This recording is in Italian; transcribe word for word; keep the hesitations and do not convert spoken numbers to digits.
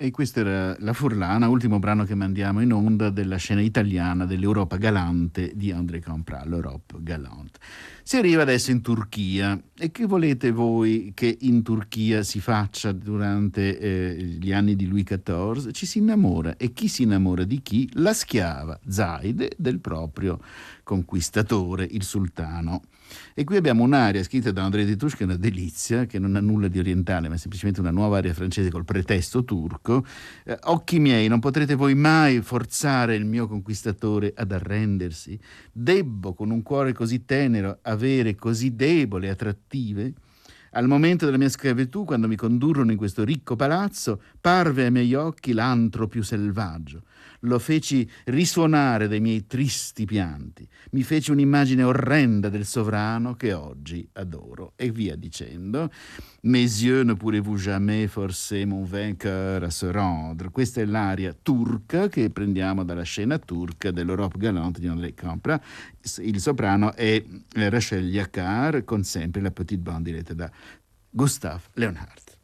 E questa era La Furlana, ultimo brano che mandiamo in onda della scena italiana dell'Europa Galante di André Campral, l'Europe Galante. Si arriva adesso in Turchia. E che volete voi che in Turchia si faccia durante eh, gli anni di Louis quattordici? Ci si innamora. E chi si innamora di chi? La schiava Zaide del proprio conquistatore, il sultano. E qui abbiamo un'aria scritta da André Destouches che è una delizia, che non ha nulla di orientale, ma è semplicemente una nuova aria francese col pretesto turco. Eh, occhi miei, non potrete voi mai forzare il mio conquistatore ad arrendersi? Debbo, con un cuore così tenero, avere così debole attrattive? Al momento della mia schiavitù, quando mi condurrono in questo ricco palazzo, parve ai miei occhi l'antro più selvaggio. Lo feci risuonare dai miei tristi pianti. Mi feci un'immagine orrenda del sovrano che oggi adoro. E via dicendo. Mes yeux ne pourrez-vous jamais forcer mon vainqueur à se rendre. Questa è l'aria turca che prendiamo dalla scena turca dell'Europe Galante di André Campra. Il soprano è Rachel Yakar con sempre la Petite Bande diretta da Gustav Leonhardt.